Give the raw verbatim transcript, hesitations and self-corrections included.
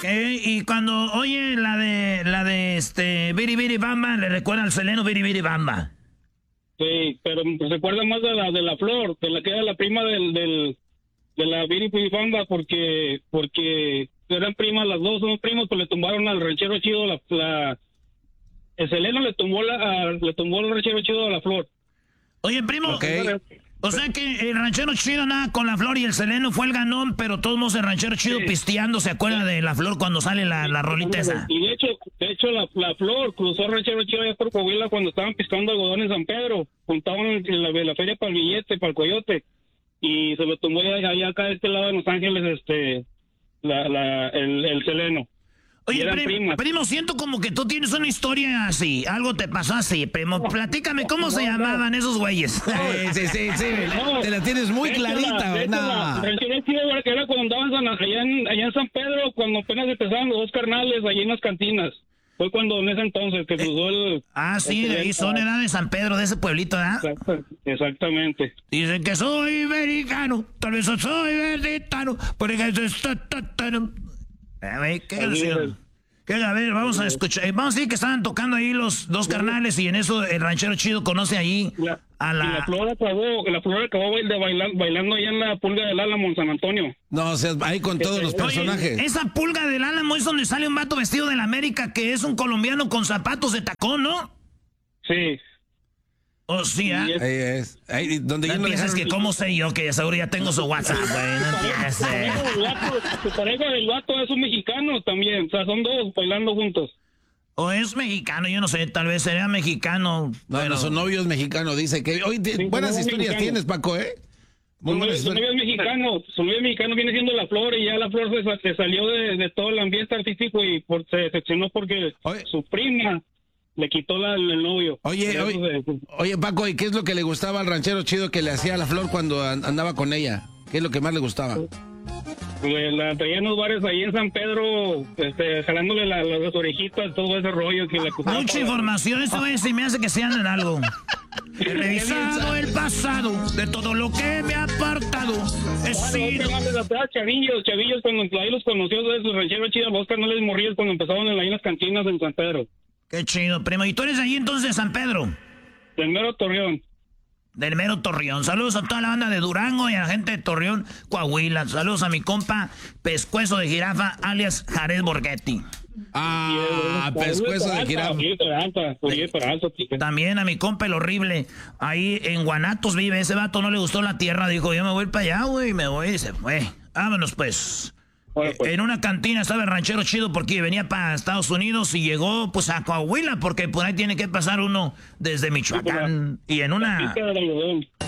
y cuando oye la de la de este Biri Biri Bamba, le recuerda al Seleno Biri Biri Bamba. Sí, pero se acuerda más de la de la Flor, de la que era la prima del, del de la Biri Biri Bamba, porque porque eran primas, las dos son primos, pues le tumbaron al ranchero chido la, la el Seleno le tumbó la a, le tumbó el ranchero chido a la Flor. Oye, primo, okay. O sea que el ranchero chido nada con la Flor y el Seleno fue el ganón, pero todos modos el ranchero chido sí. pisteando se acuerda de la Flor cuando sale la, la rolita esa. Y de hecho, de hecho la, la Flor cruzó el ranchero chido allá por Coahuila cuando estaban piscando algodón en San Pedro, juntaban en la, la feria para el billete, para el coyote, y se lo tumbó allá, allá acá de este lado de Los Ángeles, este, la, la, el, el Seleno. Oye, primo, primo, siento como que tú tienes una historia así, algo te pasó así, primo. Platícame, ¿cómo no, se llamaban no. esos güeyes? Sí, sí, sí, sí. No, te la tienes muy clarita, güey. No. Que era cuando andaban allá en, allá en San Pedro, cuando apenas empezaban los dos carnales, allí en las cantinas. Fue cuando en ese entonces que cruzó el... Ah, sí, de ahí son, era de San Pedro, de ese pueblito, ¿verdad? Exacto, exactamente. Dicen que soy americano, tal vez soy verditano, porque es... A ver, ¿qué canción? ¿Qué? A ver, vamos a escuchar. Vamos a decir que estaban tocando ahí los dos carnales y en eso el ranchero chido conoce ahí la, a la... Y la Flor acabó, la Flor acabó de bailar, bailando allá en la Pulga del Álamo en San Antonio. No, o sea, ahí con todos los personajes. Oye, esa Pulga del Álamo es donde sale un vato vestido de la América que es un colombiano con zapatos de tacón, ¿no? Sí. Oh, sí, ¿eh? Ahí es. Ahí, donde no yo piensas que cómo sé yo que seguro ya tengo su WhatsApp, güey. No empieces. Su pareja del vato es un mexicano también. O sea, son dos bailando juntos. O es mexicano, yo no sé, tal vez sería mexicano. No, pero... no, su novio es mexicano, dice que... Hoy te... sí, buenas historias mexicano. Tienes, Paco, ¿eh? Muy su, su novio es mexicano, su novio es mexicano, viene siendo la Flor, y ya la Flor se, se salió de, de todo el ambiente artístico y por, se decepcionó porque Oye. su prima... Le quitó la, el novio. Oye, oye, de... oye, Paco, ¿y qué es lo que le gustaba al ranchero chido que le hacía a la Flor cuando andaba con ella? ¿Qué es lo que más le gustaba? Pues la traía en los bares ahí en San Pedro, este, jalándole la, las orejitas, todo ese rollo que le acusaba. Mucha información, eso es, y me hace que sean en algo. He revisado el pasado de todo lo que me ha apartado. He sido... Chavillos, chavillos, cuando ahí los conoció de sus rancheros chidos, los canales morrillos cuando empezaban en, ahí en las cantinas en San Pedro. Qué chido, primo. ¿Y tú eres ahí entonces de San Pedro? Del mero Torreón. Del mero Torreón. Saludos a toda la banda de Durango y a la gente de Torreón, Coahuila. Saludos a mi compa Pescuezo de Jirafa, alias Jared Borghetti. Ah, Pescuezo de Jirafa. También a mi compa el horrible. Ahí en Guanatos vive. Ese vato no le gustó la tierra. Dijo, yo me voy para allá, güey. Me voy y se fue. Vámonos, pues. Bueno, pues. En una cantina estaba el ranchero chido porque venía para Estados Unidos y llegó pues a Coahuila porque por ahí tiene que pasar uno desde Michoacán. Y en una